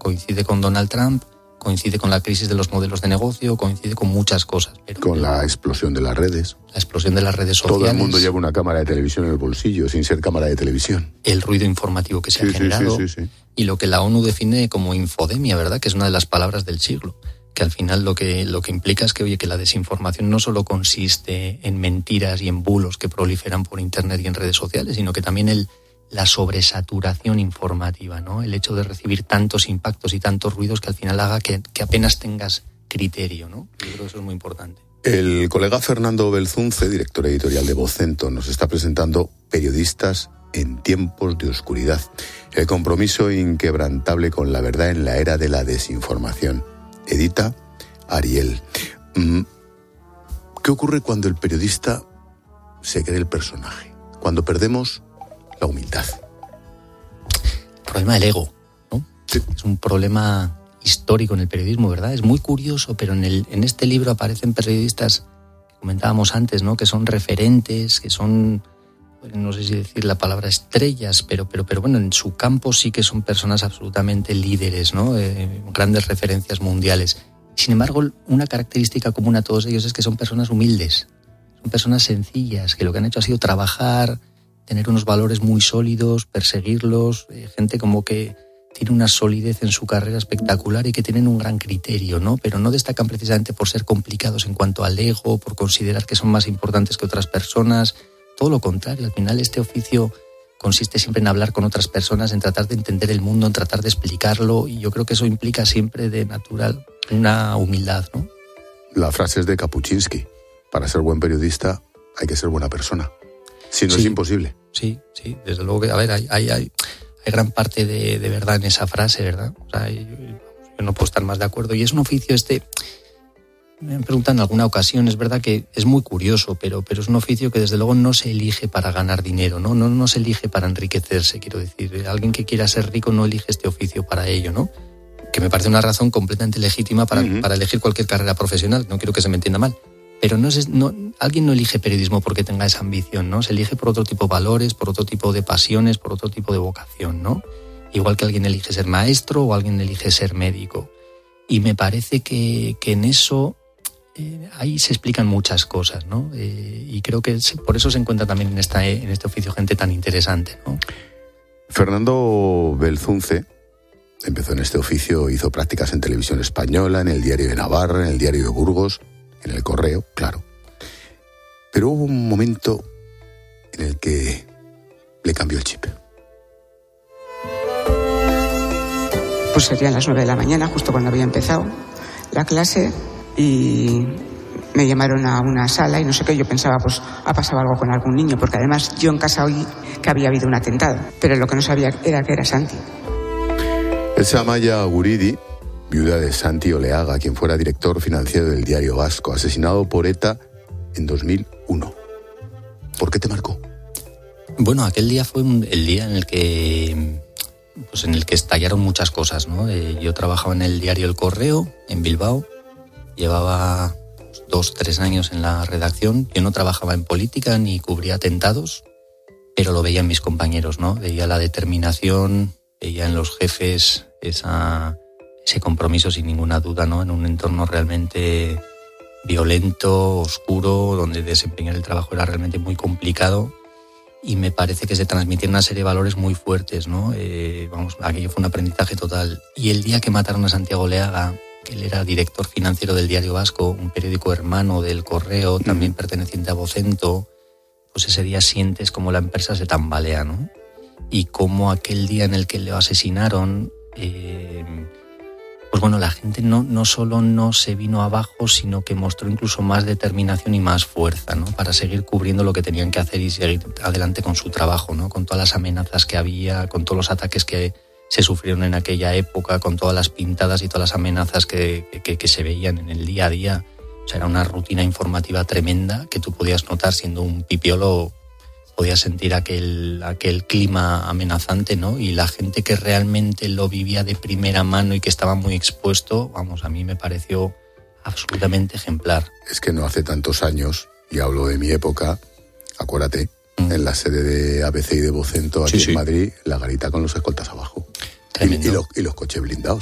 coincide con Donald Trump, coincide con la crisis de los modelos de negocio, coincide con muchas cosas. Con la explosión de las redes. La explosión de las redes sociales. Todo el mundo lleva una cámara de televisión en el bolsillo, sin ser cámara de televisión. El ruido informativo que se ha generado. Sí. Y lo que la ONU define como infodemia, ¿verdad? Que es una de las palabras del siglo. Que al final lo que implica es que la desinformación no solo consiste en mentiras y en bulos que proliferan por Internet y en redes sociales, sino que también la sobresaturación informativa, ¿no? El hecho de recibir tantos impactos y tantos ruidos que al final haga que apenas tengas criterio, ¿no? Yo creo que eso es muy importante. El colega Fernando Belzunce, director editorial de Vocento, nos está presentando Periodistas en tiempos de oscuridad. El compromiso inquebrantable con la verdad en la era de la desinformación. Edita Ariel. ¿Qué ocurre cuando el periodista se cree el personaje? Cuando perdemos la humildad. El problema del ego, ¿no? Sí. Es un problema histórico en el periodismo, ¿verdad? Es muy curioso, pero en este libro aparecen periodistas que comentábamos antes, ¿no? Que son referentes, que son, no sé si decir la palabra estrellas, pero bueno, en su campo sí que son personas absolutamente líderes, ¿no? Grandes referencias mundiales. Sin embargo, una característica común a todos ellos es que son personas humildes, son personas sencillas, que lo que han hecho ha sido trabajar, tener unos valores muy sólidos, perseguirlos, gente como que tiene una solidez en su carrera espectacular y que tienen un gran criterio, ¿no? Pero no destacan precisamente por ser complicados en cuanto al ego, por considerar que son más importantes que otras personas. Todo lo contrario, al final este oficio consiste siempre en hablar con otras personas, en tratar de entender el mundo, en tratar de explicarlo, y yo creo que eso implica siempre de natural una humildad, ¿no? La frase es de Kapuczynski. Para ser buen periodista hay que ser buena persona. Si no, es imposible. Sí, desde luego que, a ver, hay gran parte de verdad en esa frase, ¿verdad? O sea, yo no puedo estar más de acuerdo. Y es un oficio me han preguntado en alguna ocasión, es verdad que es muy curioso, pero es un oficio que desde luego no se elige para ganar dinero, no se elige para enriquecerse, quiero decir. Alguien que quiera ser rico no elige este oficio para ello, ¿no? Que me parece una razón completamente legítima para elegir cualquier carrera profesional, no quiero que se me entienda mal. Pero alguien no elige periodismo porque tenga esa ambición, ¿no? Se elige por otro tipo de valores, por otro tipo de pasiones, por otro tipo de vocación, ¿no? Igual que alguien elige ser maestro o alguien elige ser médico. Y me parece que en eso ahí se explican muchas cosas, ¿no? Y creo que por eso se encuentra también en este oficio gente tan interesante, ¿no? Fernando Belzunce empezó en este oficio, hizo prácticas en Televisión Española, en el Diario de Navarra, en el Diario de Burgos, en El Correo, claro. Pero hubo un momento en el que le cambió el chip. Pues serían las 9 de la mañana, justo cuando había empezado la clase, y me llamaron a una sala y no sé qué, yo pensaba, pues ha pasado algo con algún niño, porque además yo en casa oí que había habido un atentado, pero lo que no sabía era que era Santi. Elsa Amaya Guridi, viuda de Santi Oleaga, quien fuera director financiero del Diario Vasco, asesinado por ETA en 2001. ¿Por qué te marcó? Bueno, aquel día fue el día en el que estallaron muchas cosas, ¿no? Yo trabajaba en el diario El Correo, en Bilbao, llevaba 2-3 años en la redacción. Yo no trabajaba en política ni cubría atentados, pero lo veía en mis compañeros, ¿no? Veía la determinación, veía en los jefes ese compromiso sin ninguna duda, ¿no? En un entorno realmente violento, oscuro, donde desempeñar el trabajo era realmente muy complicado, y me parece que se transmitían una serie de valores muy fuertes, ¿no? Aquello fue un aprendizaje total. Y el día que mataron a Santiago Oleaga, que él era director financiero del Diario Vasco, un periódico hermano del Correo, también perteneciente a Vocento, pues ese día sientes como la empresa se tambalea, ¿no? Y como aquel día en el que le asesinaron, pues bueno, la gente no solo no se vino abajo, sino que mostró incluso más determinación y más fuerza, ¿no? Para seguir cubriendo lo que tenían que hacer y seguir adelante con su trabajo, ¿no? Con todas las amenazas que había, con todos los ataques que se sufrieron en aquella época, con todas las pintadas y todas las amenazas que se veían en el día a día. O sea, era una rutina informativa tremenda que tú podías notar siendo un pipiolo. Podías sentir aquel clima amenazante, ¿no? Y la gente que realmente lo vivía de primera mano y que estaba muy expuesto, vamos, a mí me pareció absolutamente ejemplar. Es que no hace tantos años, y hablo de mi época, acuérdate, en la sede de ABC y de Vocento aquí en Madrid, la garita con los escoltas abajo. Y los coches blindados.